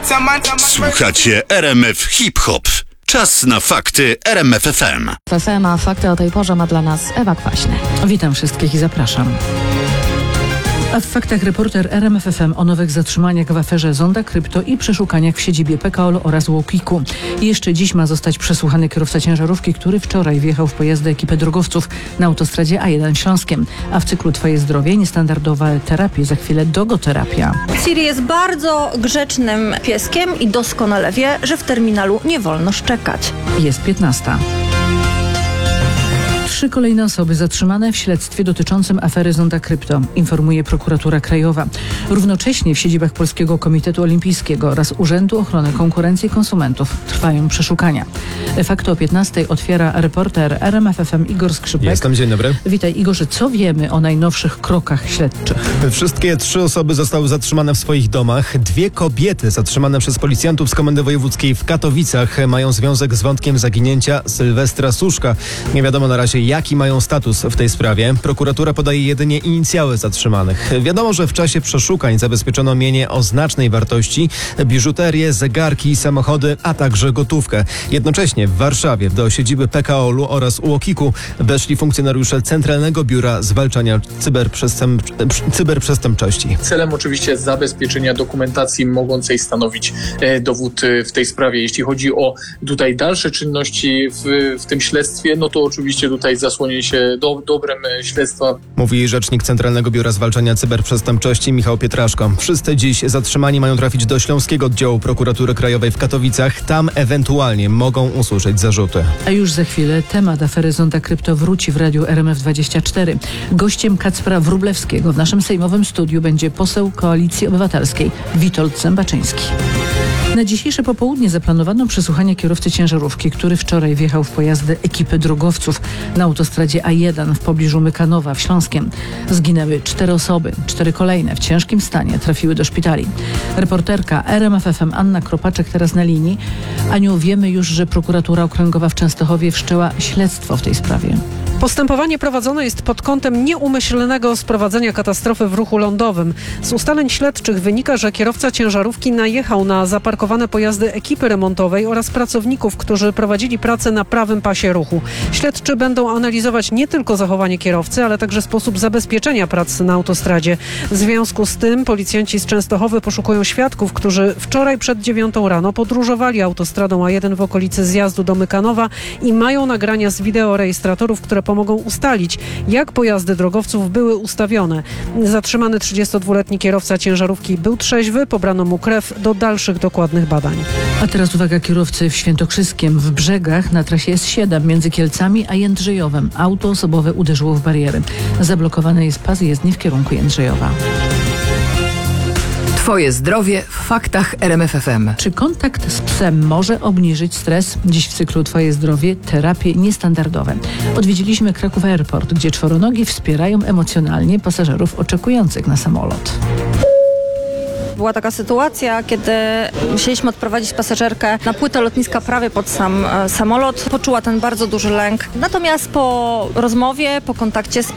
Słuchacie RMF Hip Hop. Czas na fakty RMF FM. FM, a fakty o tej porze ma dla nas Ewa Kwaśny. Witam wszystkich i zapraszam. A w faktach reporter RMF FM o nowych zatrzymaniach w aferze Zonda Krypto i przeszukaniach w siedzibie PKO oraz UOKiK-u. Jeszcze dziś ma zostać przesłuchany kierowca ciężarówki, który wczoraj wjechał w pojazdy ekipy drogowców na autostradzie A1 Śląskiem. A w cyklu Twoje zdrowie niestandardowe terapie, za chwilę dogoterapia. Siri jest bardzo grzecznym pieskiem i doskonale wie, że w terminalu nie wolno szczekać. Jest 15. 3 kolejne osoby zatrzymane w śledztwie dotyczącym afery Zonda Krypto, informuje prokuratura krajowa. Równocześnie w siedzibach Polskiego Komitetu Olimpijskiego oraz Urzędu Ochrony Konkurencji i Konsumentów trwają przeszukania. Fakty o 15 otwiera reporter RMF FM Igor Skrzypek. Jestem, dzień dobry. Witaj Igorze, co wiemy o najnowszych krokach śledczych? Wszystkie 3 osoby zostały zatrzymane w swoich domach. 2 kobiety zatrzymane przez policjantów z Komendy Wojewódzkiej w Katowicach mają związek z wątkiem zaginięcia Sylwestra Suszka. Nie wiadomo na razie, jaki mają status w tej sprawie. Prokuratura podaje jedynie inicjały zatrzymanych. Wiadomo, że w czasie przeszukań zabezpieczono mienie o znacznej wartości, biżuterię, zegarki, samochody, a także gotówkę. Jednocześnie w Warszawie do siedziby PKO-u oraz UOKiK-u weszli funkcjonariusze Centralnego Biura Zwalczania Cyberprzestępczości. Celem oczywiście jest zabezpieczenia dokumentacji mogącej stanowić dowód w tej sprawie. Jeśli chodzi o tutaj dalsze czynności w tym śledztwie, no to oczywiście tutaj zasłonię się dobrem śledztwa. Mówi rzecznik Centralnego Biura Zwalczania Cyberprzestępczości Michał Pietraszko. Wszyscy dziś zatrzymani mają trafić do Śląskiego Oddziału Prokuratury Krajowej w Katowicach. Tam ewentualnie mogą usłyszeć zarzuty. A już za chwilę temat afery Zonda Krypto wróci w radiu RMF24. Gościem Kacpra Wróblewskiego w naszym sejmowym studiu będzie poseł Koalicji Obywatelskiej Witold Zębaczyński. Na dzisiejsze popołudnie zaplanowano przesłuchanie kierowcy ciężarówki, który wczoraj wjechał w pojazdy ekipy drogowców na autostradzie A1 w pobliżu Mykanowa w Śląskiem. Zginęły 4 osoby, 4 kolejne w ciężkim stanie trafiły do szpitali. Reporterka RMF FM Anna Kropaczek teraz na linii. Aniu, wiemy już, że prokuratura okręgowa w Częstochowie wszczęła śledztwo w tej sprawie. Postępowanie prowadzone jest pod kątem nieumyślnego sprowadzenia katastrofy w ruchu lądowym. Z ustaleń śledczych wynika, że kierowca ciężarówki najechał na zaparkowane pojazdy ekipy remontowej oraz pracowników, którzy prowadzili pracę na prawym pasie ruchu. Śledczy będą analizować nie tylko zachowanie kierowcy, ale także sposób zabezpieczenia prac na autostradzie. W związku z tym policjanci z Częstochowy poszukują świadków, którzy wczoraj przed 9 rano podróżowali autostradą A1 w okolicy zjazdu do Mykanowa i mają nagrania z wideorejestratorów, które pomogą ustalić, jak pojazdy drogowców były ustawione. Zatrzymany 32-letni kierowca ciężarówki był trzeźwy, pobrano mu krew do dalszych dokładnych badań. A teraz uwaga, kierowcy w Świętokrzyskiem w Brzegach na trasie S7 między Kielcami a Jędrzejowem. Auto osobowe uderzyło w bariery. Zablokowany jest pas jezdni w kierunku Jędrzejowa. Twoje zdrowie w faktach RMF FM. Czy kontakt z psem może obniżyć stres? Dziś w cyklu Twoje zdrowie terapie niestandardowe. Odwiedziliśmy Kraków Airport, gdzie czworonogi wspierają emocjonalnie pasażerów oczekujących na samolot. Była taka sytuacja, kiedy musieliśmy odprowadzić pasażerkę na płytę lotniska prawie pod sam samolot. Poczuła ten bardzo duży lęk. Natomiast po rozmowie, po kontakcie z